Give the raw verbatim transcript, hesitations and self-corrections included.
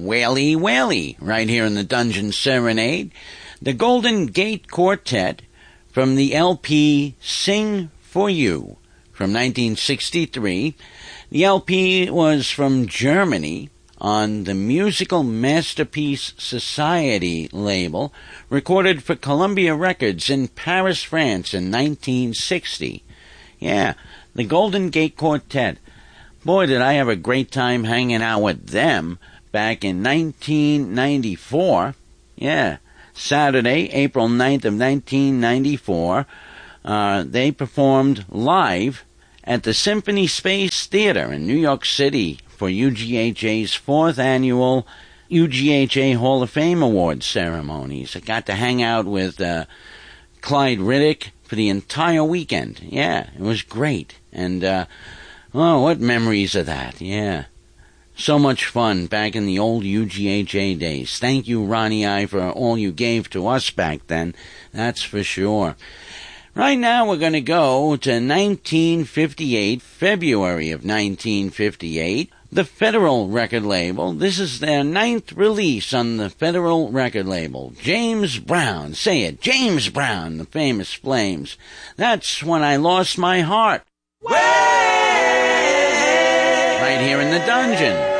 Whaley Whaley, right here in the Dungeon Serenade. The Golden Gate Quartet from the L P Sing for You from nineteen sixty-three. The L P was from Germany on the Musical Masterpiece Society label, recorded for Columbia Records in Paris, France in nineteen sixty. Yeah, the Golden Gate Quartet. Boy, did I have a great time hanging out with them back in nineteen ninety-four. Yeah, Saturday, April ninth of nineteen ninety-four. Uh, they performed live at the Symphony Space Theater in New York City for U G H A's fourth annual U G H A Hall of Fame Awards ceremonies. I got to hang out with uh, Clyde Riddick for the entire weekend. Yeah, it was great. And, uh, oh, what memories of that. Yeah. So much fun back in the old U G H A days. Thank you, Ronnie I, for all you gave to us back then. That's for sure. Right now we're going to go to nineteen fifty-eight, February of nineteen fifty-eight. The Federal record label. This is their ninth release on the Federal record label. James Brown. Say it. James Brown, the famous Flames. That's When I Lost My Heart. Way! Right here in the Dungeon.